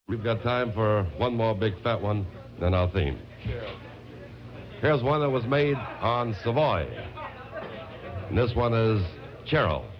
We've got time for one more big fat one, then our theme. Here's one that was made on Savoy. And this one is Cheryl.